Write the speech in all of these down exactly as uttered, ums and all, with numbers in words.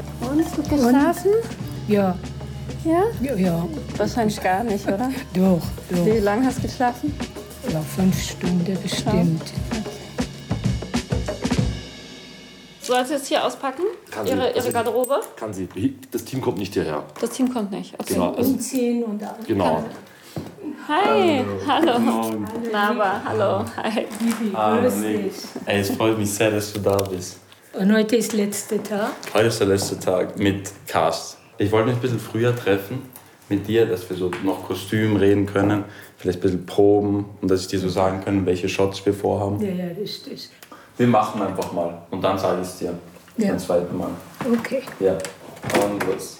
Und, gut geschlafen? Ja. Ja? Ja, ja. Wahrscheinlich gar nicht, oder? Doch, doch. Wie lange hast du geschlafen? Ja, fünf Stunden bestimmt. Soll sie jetzt hier auspacken? Kann sie, ihre, ihre also- Garderobe? Kann sie. Das Team kommt nicht hierher. Das Team kommt nicht. Okay. Genau. Also, Umziehen und alles. genau. Hi, hallo. Morgen. Nava, hallo. Hi. Ah, Grüß nee. dich. Ey, es freut mich sehr, dass du da bist. Und heute ist der letzte Tag. Heute ist der letzte Tag mit Cast. Ich wollte mich ein bisschen früher treffen mit dir, dass wir so noch Kostüm reden können, vielleicht ein bisschen proben und dass ich dir so sagen kann, welche Shots wir vorhaben. Ja, ja, richtig. Wir machen einfach mal und dann sage ich es dir. Ja. Zum zweiten Mal. Okay. Ja. Und los.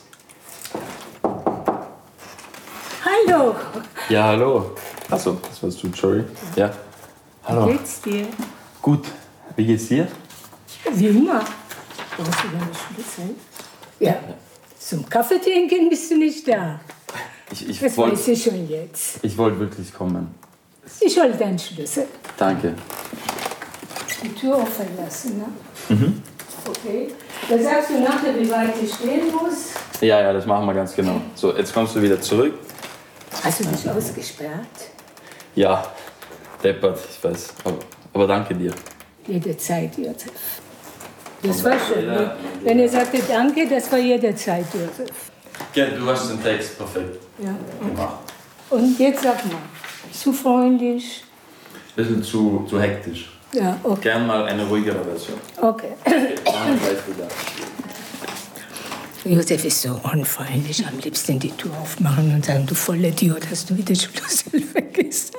Hallo. Ja, hallo. Achso, das warst du, sorry. Ja. Hallo. Wie geht's dir? Gut. Wie geht's dir? Wie immer. Brauchst du deine Schlüssel? Ja. Zum Kaffee trinken bist du nicht da. Ich, ich Das wollte weiß ich schon jetzt. ich wollt wirklich kommen. Ich hol deinen Schlüssel. Danke. Die Tür offen lassen, ne? Mhm. Okay. Dann sagst du nachher, wie weit ich stehen muss. Ja, ja, das machen wir ganz genau. So, jetzt kommst du wieder zurück. Hast du mich ausgesperrt? Ja, deppert, ich weiß. Aber, aber danke dir. Jederzeit, Josef. Das war schön. Ne? Wenn er sagte Danke, das war jederzeit, Josef. Ja, du hast den Text perfekt Ja. gemacht. Und jetzt sag mal, zu freundlich? Bisschen zu, zu hektisch. Ja, okay. Gern mal eine ruhigere Version. Okay. Okay, dann gleich wieder. Josef ist so unfreundlich. Am liebsten die Tür aufmachen und sagen, du voller Idiot, hast du wieder Schlüssel vergessen.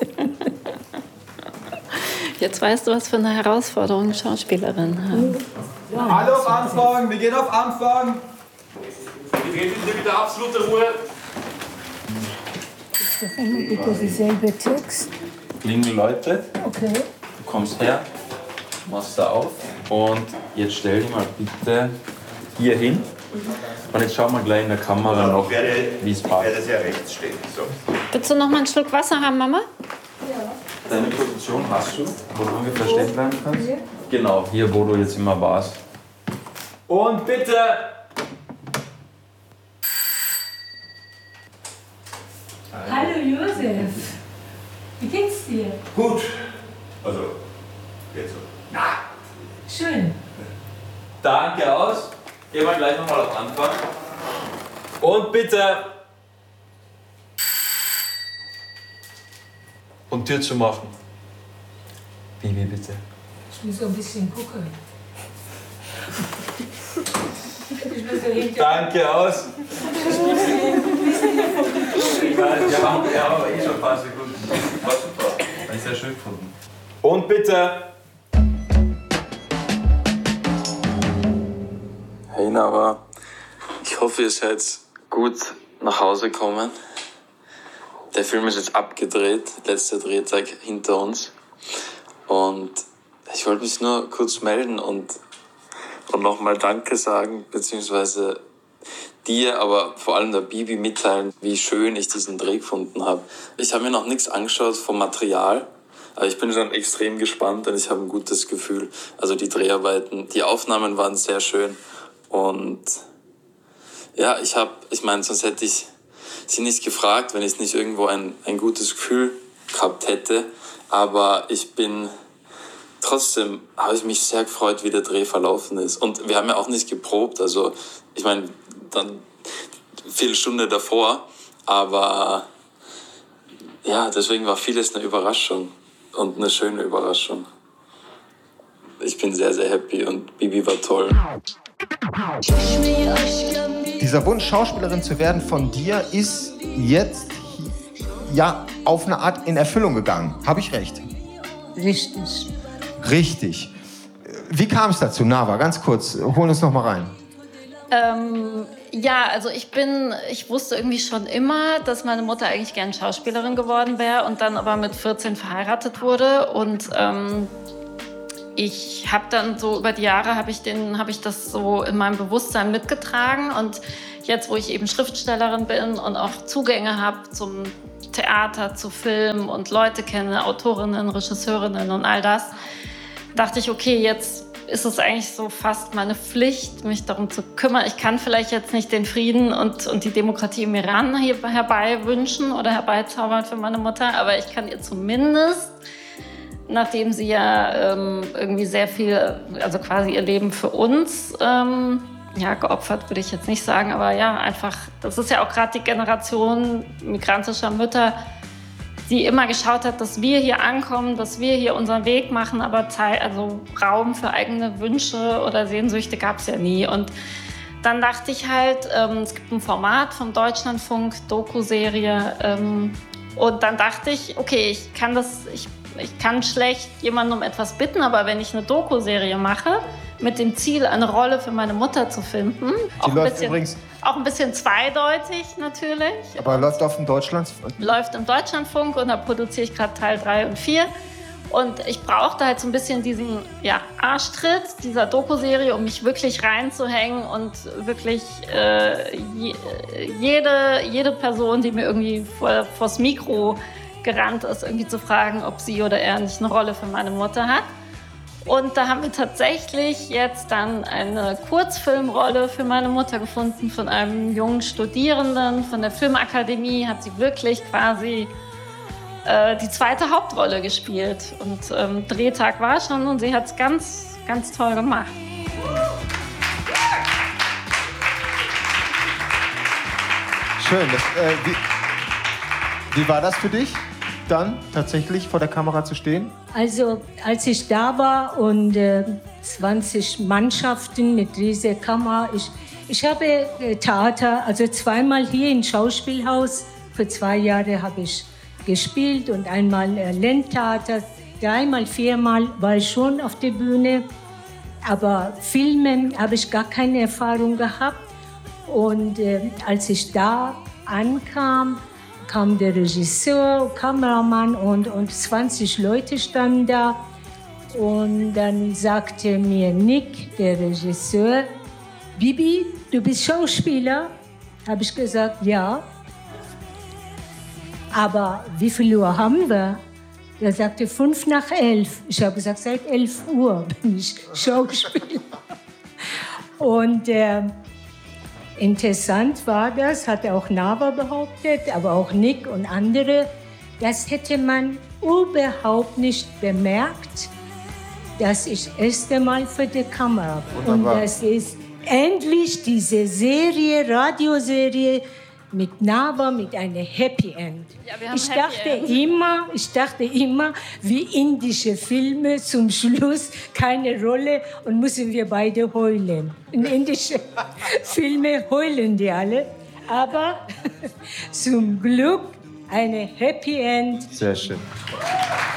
Jetzt weißt du, was für eine Herausforderung Schauspielerin haben. Alle auf Anfang, wir gehen auf Anfang. Wir treten hier bitte absolute Ruhe. Ist doch immer bitte derselbe Text. Klingel läutet, Okay. du kommst her, machst da auf und jetzt stell dich mal bitte hier hin. Und jetzt schauen wir gleich in der Kamera noch, wie es passt. werde sehr rechts stehen. So. Willst du noch mal einen Schluck Wasser haben, Mama? Deine Position hast du, wo du ungefähr stehen bleiben kannst? Genau, hier, wo du jetzt immer warst. Und bitte! Hallo Josef. Wie geht's dir? Gut. Also, jetzt so. Schön. Danke aus. Gehen wir gleich nochmal auf Anfang. Und bitte! Und Tür zu machen. Bibi, bitte. Ich muss so ein bisschen gucken. Ich muss so hinter. Danke aus. Ich weiß, wir haben, wir haben aber eh schon ein paar Sekunden. War super. Habe ich sehr schön gefunden. Und bitte! Hey Nava, ich hoffe, ihr seid gut nach Hause gekommen. Der Film ist jetzt abgedreht, letzter Drehtag hinter uns. Und ich wollte mich nur kurz melden und, und nochmal Danke sagen, beziehungsweise dir, aber vor allem der Bibi mitteilen, wie schön ich diesen Dreh gefunden habe. Ich habe mir noch nichts angeschaut vom Material, aber ich bin schon extrem gespannt und ich habe ein gutes Gefühl. Also die Dreharbeiten, die Aufnahmen waren sehr schön und ja, ich habe, ich meine, sonst hätte ich sie nicht gefragt, wenn ich nicht irgendwo ein, ein gutes Gefühl gehabt hätte. Aber ich bin, trotzdem habe ich mich sehr gefreut, wie der Dreh verlaufen ist. Und wir haben ja auch nicht geprobt, also ich meine, dann viele Stunden davor, aber ja, deswegen war vieles eine Überraschung und eine schöne Überraschung. Ich bin sehr, sehr happy und Bibi war toll. Dieser Wunsch, Schauspielerin zu werden von dir, ist jetzt ja auf eine Art in Erfüllung gegangen. Habe ich recht? Richtig. Richtig. Wie kam es dazu, Nava? Ganz kurz, hol uns noch mal rein. Ähm, ja, also ich bin, ich wusste irgendwie schon immer, dass meine Mutter eigentlich gern Schauspielerin geworden wäre und dann aber mit vierzehn verheiratet wurde und ähm, ich habe dann so über die Jahre habe ich den, habe ich das so in meinem Bewusstsein mitgetragen und jetzt, wo ich eben Schriftstellerin bin und auch Zugänge habe zum Theater, zu Film und Leute kenne, Autorinnen, Regisseurinnen und all das, dachte ich, okay, jetzt ist es eigentlich so fast meine Pflicht, mich darum zu kümmern. Ich kann vielleicht jetzt nicht den Frieden und, und die Demokratie im Iran hier herbei wünschen oder herbeizaubern für meine Mutter, aber ich kann ihr zumindest, nachdem sie ja ähm, irgendwie sehr viel, also quasi ihr Leben für uns ähm, ja, geopfert, würde ich jetzt nicht sagen, aber ja, einfach, das ist ja auch gerade die Generation migrantischer Mütter, die immer geschaut hat, dass wir hier ankommen, dass wir hier unseren Weg machen, aber Zeit, also Raum für eigene Wünsche oder Sehnsüchte gab es ja nie. Und dann dachte ich halt, ähm, es gibt ein Format vom Deutschlandfunk, Doku-Serie, ähm, und dann dachte ich, okay, ich kann das, ich, ich kann schlecht jemanden um etwas bitten, aber wenn ich eine Doku-Serie mache, mit dem Ziel, eine Rolle für meine Mutter zu finden. Die auch, läuft ein bisschen, übrigens, auch ein bisschen zweideutig natürlich. aber läuft auf dem Deutschland? Läuft im Deutschlandfunk und da produziere ich gerade Teil drei und vier. Und ich brauchte halt so ein bisschen diesen ja, Arschtritt dieser Doku-Serie, um mich wirklich reinzuhängen und wirklich äh, je, jede, jede Person, die mir irgendwie vor, vors Mikro gerannt ist, irgendwie zu fragen, ob sie oder er nicht eine Rolle für meine Mutter hat. Und da haben wir tatsächlich jetzt dann eine Kurzfilmrolle für meine Mutter gefunden von einem jungen Studierenden von der Filmakademie. Hat sie wirklich quasi äh, die zweite Hauptrolle gespielt. Und ähm, Drehtag war schon und sie hat es ganz, ganz toll gemacht. Schön. Das, äh, wie, wie war das für dich, dann tatsächlich vor der Kamera zu stehen? Also, als ich da war und äh, zwanzig Mannschaften mit dieser Kamera, ich, ich habe äh, Theater, also zweimal hier im Schauspielhaus, für zwei Jahre habe ich gespielt und einmal äh, Ländtheater, dreimal, viermal war ich schon auf der Bühne, aber Filmen habe ich gar keine Erfahrung gehabt. Und äh, als ich da ankam, kam der Regisseur, Kameramann und, und zwanzig Leute standen da. Und dann sagte mir Nick, der Regisseur, Bibi, du bist Schauspieler? Habe ich gesagt, ja. Aber wie viel Uhr haben wir? Er sagte, fünf nach elf. Ich habe gesagt, seit elf Uhr bin ich Schauspieler. Und äh, interessant war das, hat auch Nava behauptet, aber auch Nick und andere, das hätte man überhaupt nicht bemerkt, dass ich das erste Mal für die Kamera bin. Und das ist endlich diese Serie, Radioserie mit Nava, mit einem Happy End. Ja, wir haben ich, Happy dachte End. Immer, ich dachte immer, wie indische Filme, zum Schluss keine Rolle und müssen wir beide heulen. In indischen Filmen heulen die alle, aber zum Glück eine Happy End. Sehr schön.